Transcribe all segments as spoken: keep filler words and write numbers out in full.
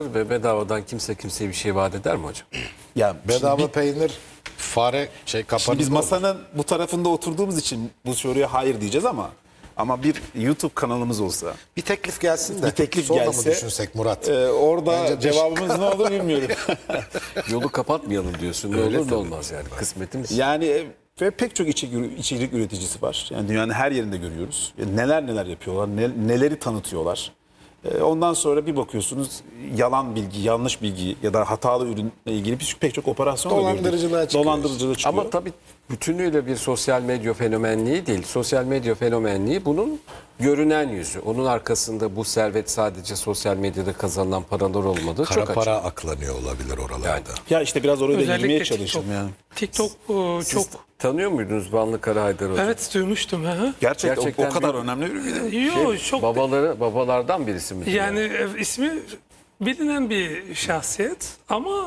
Ve bedavadan kimse kimseye bir şey vaat eder mi hocam? Ya Bedava şimdi, peynir, fare şey kapanır. şimdi biz masanın bu tarafında oturduğumuz için bu soruya hayır diyeceğiz ama ama bir YouTube kanalımız olsa, bir teklif gelsin de. bir teklif sonra gelse mı düşünsek Murat? e, orada Bence de- cevabımız ne olur bilmiyorum. Yolu kapatmayalım diyorsun. Ne olur ne olmaz yani. Kısmetimiz. Yani e, ve pek çok içerik, içerik üreticisi var. Yani dünyanın her yerinde görüyoruz. Ya neler neler yapıyorlar, ne- neleri tanıtıyorlar. E, Ondan sonra bir bakıyorsunuz yalan bilgi, yanlış bilgi ya da hatalı ürünle ilgili bir- pek çok operasyon da gördük. Dolandırıcılığa çıkıyor. Dolandırıcılığa çıkıyor. Ama tabii bütünüyle bir sosyal medya fenomenliği değil. Sosyal medya fenomenliği bunun görünen yüzü. Onun arkasında bu servet sadece sosyal medyada kazanılan paralar olmadığı Kara çok açık. para aklanıyor olabilir oralarda. Ya işte biraz oraya da girmeye Özellikle çalıştım TikTok. yani. TikTok e, çok... Tanıyor muydunuz Vanlı Kara Haydar hocam? Evet duymuştum. Hı. Gerçekten, o- Gerçekten o kadar bir- önemli bir video. Yok çok... Babaları, babalardan birisi mi? Yani e, ismi bilinen bir şahsiyet ama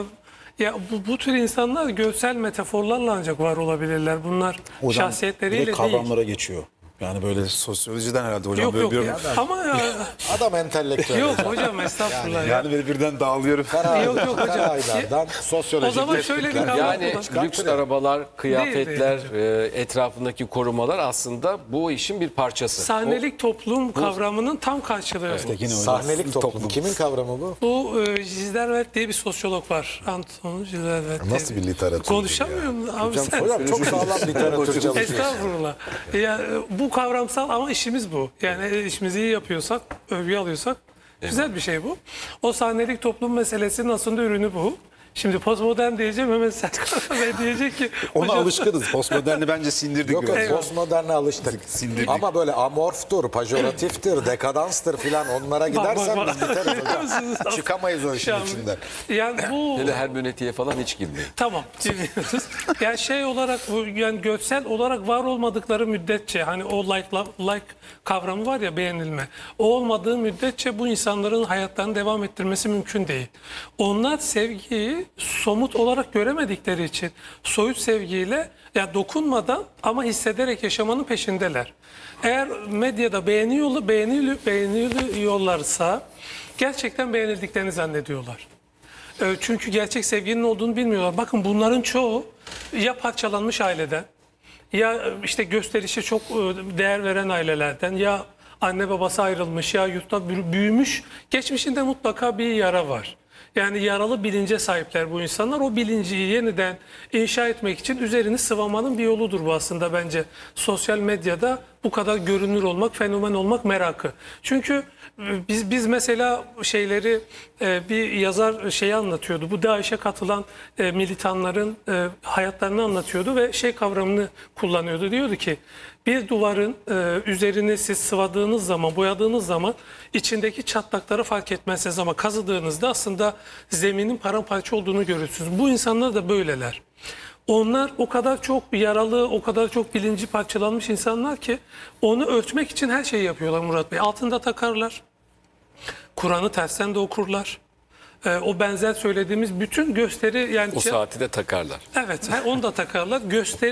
e, ya bu, bu tür insanlar görsel metaforlarla ancak var olabilirler. Bunlar Hocam, şahsiyetleriyle direkt değil. kavramlara geçiyor. Yani böyle sosyolojiden herhalde hocam. Yok böyle yok bir, ya. Ama ya, Adam entelektüel. yok hocam estağfurullah ya. Yani böyle birden dağılıyorum. Yok yok hocam. Karaylardan sosyolojik O zaman şöyle bir tespitler. kavram Yani kullan- lüks arabalar, kıyafetler, e, etrafındaki korumalar aslında bu işin bir parçası. Sahnelik toplum kavramının tam karşılığı. Yine hocam. Sahnelik toplum. Kimin kavramı bu? Bu e, Gilles diye bir sosyolog var. Anton Gilles diye. Nasıl bir literatür? Konuşamıyorum abi sen. Hocam çok sağlam literatür çalışıyor. Estağfurullah. Ya, bu kavramsal ama işimiz bu. Yani işimizi iyi yapıyorsak, övgü alıyorsak güzel bir şey bu. O sahnelik toplum meselesinin aslında ürünü bu. Şimdi postmodern diyeceğim hemen Serkan Bey diyecek ki... Ona hocam- alışkınız. Postmoderni bence sindirdik Yok biraz. yok postmoderne alıştık. Ama böyle amorftur, pejoratiftir, dekadanstır filan onlara gidersen bak, biz biteriz hocam. Çıkamayız o işin Şu an- içinden. Yani bu... Hele hermenetiğe falan hiç girmeyin. Tamam, dinliyoruz. Yani şey olarak bu yani görsel olarak var olmadıkları müddetçe hani o like like kavramı var ya beğenilme. O olmadığı müddetçe bu insanların hayatlarını devam ettirmesi mümkün değil. Onlar sevgiyi somut olarak göremedikleri için soyut sevgiyle ya dokunmadan ama hissederek yaşamanın peşindeler. Eğer medyada beğeniyor, beğeniliyor, beğeniliyorlarsa gerçekten beğenildiklerini zannediyorlar. E, Çünkü gerçek sevginin olduğunu bilmiyorlar. Bakın bunların çoğu ya parçalanmış aileden, ya e, işte gösterişe çok e, değer veren ailelerden, ya anne babası ayrılmış, ya yurtta bü- büyümüş. Geçmişinde mutlaka bir yara var. Yani yaralı bilince sahipler bu insanlar. O bilinci yeniden inşa etmek için üzerini sıvamanın bir yoludur bu aslında bence. Sosyal medyada bu kadar görünür olmak, fenomen olmak merakı. Çünkü biz biz mesela şeyleri e, bir yazar şeyi anlatıyordu. Bu DAEŞ'e katılan e, militanların e, hayatlarını anlatıyordu ve şey kavramını kullanıyordu. Diyordu ki bir duvarın e, üzerini siz sıvadığınız zaman, boyadığınız zaman içindeki çatlakları fark etmezsiniz ama kazıdığınızda aslında zeminin paramparça olduğunu görürsünüz. Bu insanlar da böyleler. Onlar o kadar çok yaralı, o kadar çok bilinci parçalanmış insanlar ki onu örtmek için her şeyi yapıyorlar Murat Bey. Altında takarlar, Kur'an'ı tersten de okurlar. Ee, o benzer söylediğimiz bütün gösteri yani O saati de takarlar. evet he, onu da takarlar.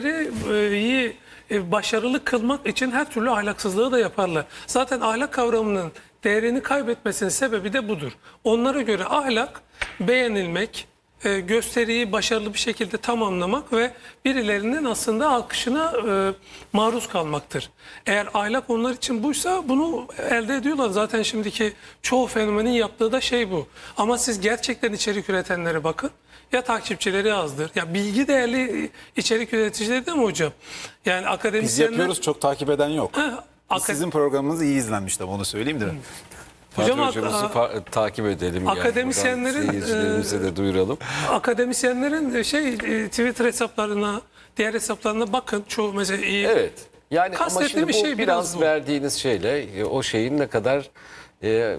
Gösteriyi e, başarılı kılmak için her türlü ahlaksızlığı da yaparlar. Zaten ahlak kavramının değerini kaybetmesinin sebebi de budur. Onlara göre ahlak beğenilmek, e, gösteriyi başarılı bir şekilde tamamlamak ve birilerinin aslında alkışına e, maruz kalmaktır. Eğer ahlak onlar için buysa bunu elde ediyorlar. Zaten şimdiki çoğu fenomenin yaptığı da şey bu. Ama siz gerçekten içerik üretenlere bakın. Ya takipçileri azdır. Ya bilgi değerli içerik üreticileri de mi hocam? Yani Biz akademisyenler... yapıyoruz, çok takip eden yok. Ha, Biz aka- Sizin programınız iyi izlenmiş de onu söyleyeyim de. Hocam, Hocam, hocamızı ak- fa- takip edelim. Yani. akademisyenlerin, Buradan seyircilerimize de duyuralım. akademisyenlerin şey e, Twitter hesaplarına, diğer hesaplarına bakın. Çoğu mesela iyi. Evet. Yani ama Kastettiğim şimdi bu bir şey biraz, biraz bu. verdiğiniz şeyle e, o şeyin ne kadar e,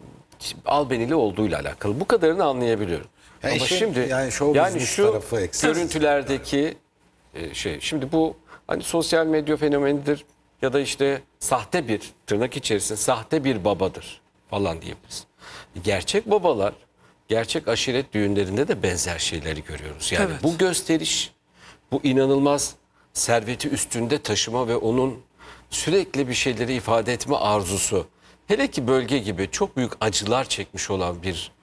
albenili olduğuyla alakalı. Bu kadarını anlayabiliyorum. Ya ama işin, şimdi yani show yani business şu tarafı eksik. görüntülerdeki e, şey şimdi bu hani sosyal medya fenomenidir ya da işte sahte bir tırnak içerisinde sahte bir babadır falan diyebiliriz. Gerçek babalar, gerçek aşiret düğünlerinde de benzer şeyleri görüyoruz. Yani Evet. bu gösteriş, bu inanılmaz serveti üstünde taşıma ve onun sürekli bir şeyleri ifade etme arzusu. Hele ki bölge gibi çok büyük acılar çekmiş olan bir